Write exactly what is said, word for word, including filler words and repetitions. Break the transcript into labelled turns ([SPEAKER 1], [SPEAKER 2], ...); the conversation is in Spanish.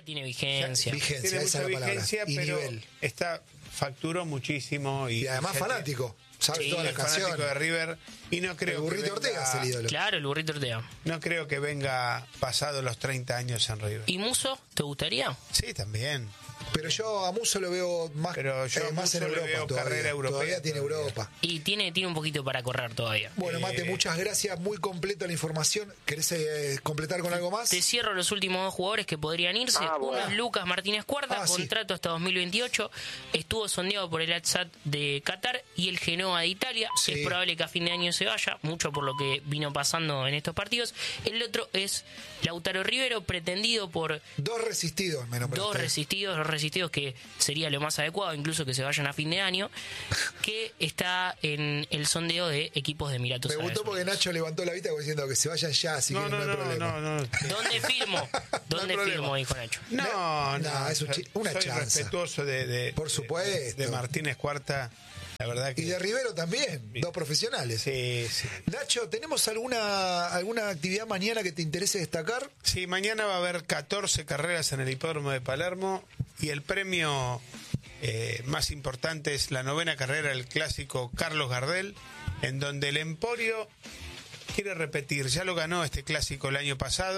[SPEAKER 1] ya tiene vigencia.
[SPEAKER 2] Ya, vigencia,
[SPEAKER 3] tiene
[SPEAKER 2] esa
[SPEAKER 3] mucha
[SPEAKER 2] es la palabra.
[SPEAKER 3] vigencia,
[SPEAKER 2] Y
[SPEAKER 3] pero
[SPEAKER 2] nivel.
[SPEAKER 3] está, facturó muchísimo. Y,
[SPEAKER 2] Y además
[SPEAKER 3] ya
[SPEAKER 2] fanático. Sabe
[SPEAKER 1] Sí,
[SPEAKER 2] todas las
[SPEAKER 3] tiene- fanático
[SPEAKER 2] canciones.
[SPEAKER 3] de River. Y no creo
[SPEAKER 2] El burrito
[SPEAKER 3] que venga,
[SPEAKER 2] Ortega es el ídolo.
[SPEAKER 1] Claro, el burrito Ortega.
[SPEAKER 3] No creo que venga pasado los treinta años en River.
[SPEAKER 1] ¿Y Muso? ¿Te gustaría?
[SPEAKER 3] Sí, también.
[SPEAKER 2] Pero yo a Musso lo veo más,
[SPEAKER 3] Pero yo
[SPEAKER 2] eh,
[SPEAKER 3] a
[SPEAKER 2] más en
[SPEAKER 3] Musso le
[SPEAKER 2] Europa
[SPEAKER 3] veo
[SPEAKER 2] todavía.
[SPEAKER 3] carrera europea
[SPEAKER 2] Todavía tiene
[SPEAKER 3] todavía.
[SPEAKER 2] Europa.
[SPEAKER 1] Y tiene, tiene un poquito para correr todavía.
[SPEAKER 2] Bueno, Mate,
[SPEAKER 3] Eh,
[SPEAKER 2] muchas gracias. Muy completa la información. ¿Querés eh, completar con algo más?
[SPEAKER 1] Te cierro los últimos dos jugadores que podrían irse.
[SPEAKER 4] Ah,
[SPEAKER 1] Uno
[SPEAKER 4] bueno.
[SPEAKER 1] es Lucas Martínez Cuarta,
[SPEAKER 2] Ah, sí.
[SPEAKER 1] contrato hasta dos mil veintiocho. Estuvo sondeado por el Al-Sadd de Qatar y el Genoa de Italia.
[SPEAKER 2] Sí.
[SPEAKER 1] Es probable que a fin de año se vaya, mucho por lo que vino pasando en estos partidos. El otro es Lautaro Rivero, pretendido por
[SPEAKER 2] Dos resistidos, me nombraste.
[SPEAKER 1] dos resistidos, los resistidos que sería lo más adecuado, incluso que se vayan a fin de año, que está en el sondeo de equipos de Emiratos
[SPEAKER 2] Me
[SPEAKER 1] Árabes
[SPEAKER 2] gustó porque
[SPEAKER 1] Unidos.
[SPEAKER 2] Nacho levantó la vista como diciendo que se vayan ya, así
[SPEAKER 3] No,
[SPEAKER 2] que
[SPEAKER 3] no,
[SPEAKER 2] no, hay
[SPEAKER 3] no,
[SPEAKER 2] problema.
[SPEAKER 3] no, no.
[SPEAKER 1] ¿Dónde firmo? ¿Dónde
[SPEAKER 2] problema.
[SPEAKER 1] firmo? Dijo Nacho.
[SPEAKER 3] No,
[SPEAKER 2] No,
[SPEAKER 3] no,
[SPEAKER 2] es un chi- una
[SPEAKER 3] soy
[SPEAKER 2] chanza.
[SPEAKER 3] respetuoso de, de-
[SPEAKER 2] Por supuesto.
[SPEAKER 3] de, de Martínez Cuarta, la verdad que
[SPEAKER 2] Y de Rivero también, dos profesionales.
[SPEAKER 3] sí, sí.
[SPEAKER 2] Nacho, ¿tenemos alguna alguna actividad mañana que te interese destacar?
[SPEAKER 3] Sí, mañana va a haber catorce carreras en el hipódromo de Palermo y el premio eh, más importante es la novena carrera del clásico Carlos Gardel, en donde el Emporio quiere repetir, ya lo ganó este clásico el año pasado.